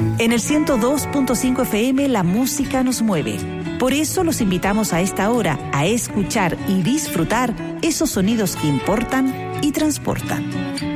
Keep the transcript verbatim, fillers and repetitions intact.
En el ciento dos punto cinco F M la música nos mueve. Por eso los invitamos a esta hora a escuchar y disfrutar esos sonidos que importan y transportan.